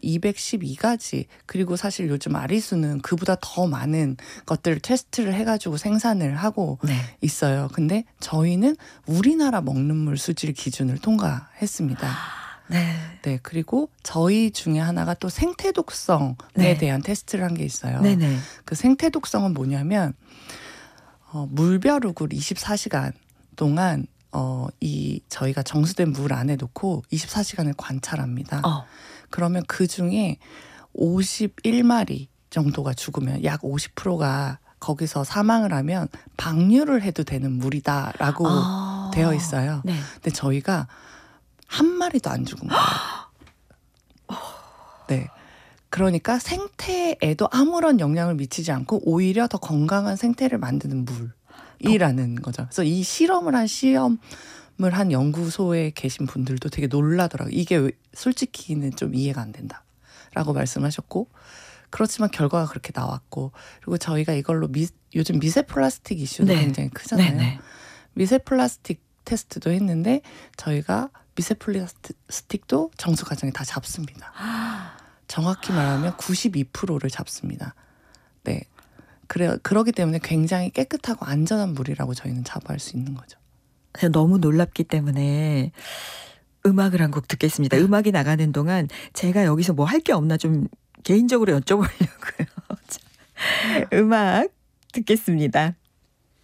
212가지 그리고 사실 요즘 아리수는 그보다 더 많은 것들을 테스트를 해가지고 생산을 하고 네. 있어요. 근데 저희는 우리나라 먹는 물 수질 기준을 통과했습니다. 네. 네, 그리고 저희 중에 하나가 또 생태 독성에 네. 대한 테스트를 한 게 있어요. 네네. 그 생태 독성은 뭐냐면 물벼룩을 24시간 동안 저희가 정수된 물 안에 놓고 24시간을 관찰합니다. 그러면 그 중에 51마리 정도가 죽으면 약 50%가 거기서 사망을 하면 방류를 해도 되는 물이다라고 되어 있어요. 네. 근데 저희가 한 마리도 안 죽은 거예요. 네. 그러니까 생태에도 아무런 영향을 미치지 않고 오히려 더 건강한 생태를 만드는 물이라는 거죠. 그래서 이 실험을 한 연구소에 계신 분들도 되게 놀라더라고요. 이게 솔직히는 좀 이해가 안 된다라고 말씀하셨고, 그렇지만 결과가 그렇게 나왔고, 그리고 저희가 이걸로 요즘 미세 플라스틱 이슈도 네. 굉장히 크잖아요. 네네. 미세 플라스틱 테스트도 했는데 저희가 미세 플라스틱도 정수 과정에 다 잡습니다. 정확히 말하면 92%를 잡습니다. 네, 그러기 때문에 굉장히 깨끗하고 안전한 물이라고 저희는 자부할 수 있는 거죠. 너무 놀랍기 때문에 음악을 한 곡 듣겠습니다. 음악이 나가는 동안 제가 여기서 뭐 할 게 없나 좀 개인적으로 여쭤보려고요. 음악 듣겠습니다.